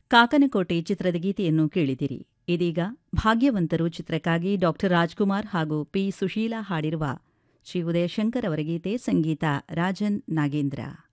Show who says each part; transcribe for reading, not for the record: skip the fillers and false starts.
Speaker 1: ಕಾಕನಕೋಟೆ ಚಿತ್ರದ ಗೀತೆಯನ್ನು ಕೇಳಿದಿರಿ. ಇದೀಗ ಭಾಗ್ಯವಂತರು ಚಿತ್ರಕ್ಕಾಗಿ ಡಾಕ್ಟರ್ ರಾಜ್ಕುಮಾರ್ ಹಾಗೂ ಪಿ. ಸುಶೀಲಾ ಹಾಡಿರುವ ಶ್ರೀ ಉದಯಶಂಕರ್ ಅವರ ಗೀತೆ, ಸಂಗೀತ ರಾಜನ್ ನಾಗೇಂದ್ರ.